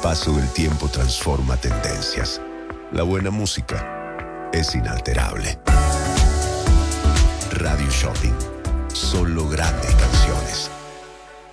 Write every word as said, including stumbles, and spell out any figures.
paso del tiempo transforma tendencias. La buena música es inalterable. Radio Shopping. Solo grandes canciones.